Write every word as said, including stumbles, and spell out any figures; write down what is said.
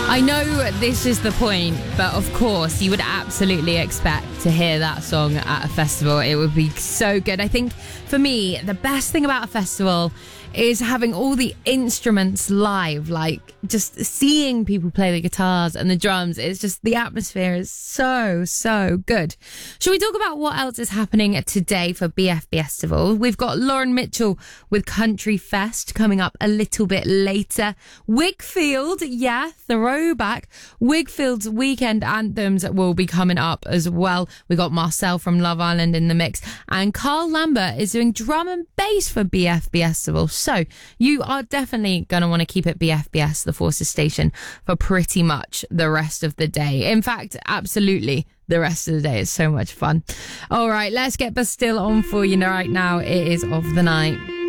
I know this is the point, but of course you would absolutely expect to hear that song at a festival. It would be so good. I think for me, the best thing about a festival is having all the instruments live, like just seeing people play the guitars and the drums. It's just, the atmosphere is so, so good. Shall we talk about what else is happening today for B F Festival? We've got Lauren Mitchell with Country Fest coming up a little bit later. Wigfield, yeah, throwback. Wigfield's weekend anthems will be coming up as well. We got Marcel from Love Island in the mix, and Carl Lambert is doing drum and bass for B F Festival. So you are definitely going to want to keep it B F B S, the Forces Station, for pretty much the rest of the day. In fact, absolutely the rest of the day. Is so much fun. All right, let's get Bastille on for you right now. It is Of the Night.